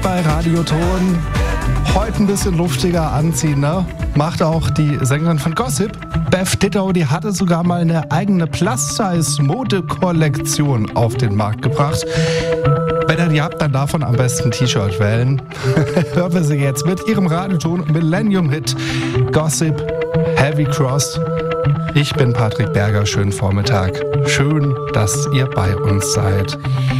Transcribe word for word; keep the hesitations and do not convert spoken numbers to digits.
Bei Radioton. Heute ein bisschen luftiger anziehen, ne? Macht auch die Sängerin von Gossip. Beth Ditto, die hatte sogar mal eine eigene Plus-Size-Mode-Kollektion auf den Markt gebracht. Wenn ihr die habt, dann davon am besten ein T-Shirt wählen. Hören wir sie jetzt mit ihrem Radioton Millennium-Hit Gossip Heavy Cross. Ich bin Patrick Berger, schönen Vormittag. Schön, dass ihr bei uns seid.